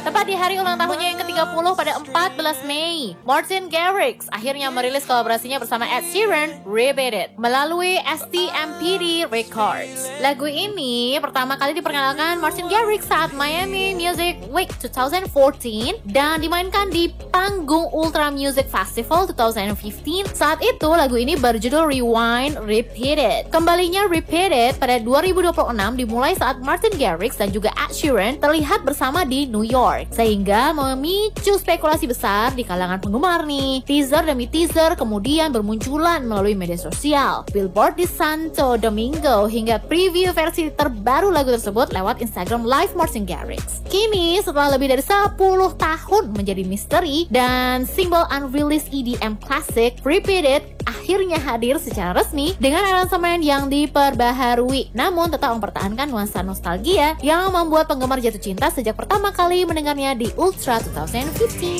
Tepat di hari ulang tahunnya yang ke-30 pada 14 Mei, Martin Garrix akhirnya merilis kolaborasinya bersama Ed Sheeran, Repeat It, melalui STMPD Records. Lagu ini pertama kali diperkenalkan Martin Garrix saat Miami Music Week 2014 dan dimainkan di panggung Ultra Music Festival 2015. Saat itu lagu ini berjudul Rewind, Repeat It. Kembalinya Repeat It pada 2026 dimulai saat Martin Garrix dan juga Ed Sheeran terlihat bersama di New York, sehingga memicu spekulasi besar di kalangan penggemar nih. Teaser demi teaser kemudian bermunculan melalui media sosial, billboard di Santo Domingo, hingga preview versi terbaru lagu tersebut lewat Instagram Live Martin Garrix. Kini setelah lebih dari 10 tahun menjadi misteri dan simbol unreleased EDM classic, Repeat It akhirnya hadir secara resmi dengan aransemen yang diperbaharui, namun tetap mempertahankan nuansa nostalgia yang membuat penggemar jatuh cinta sejak pertama kali mendengarnya di Ultra 2015.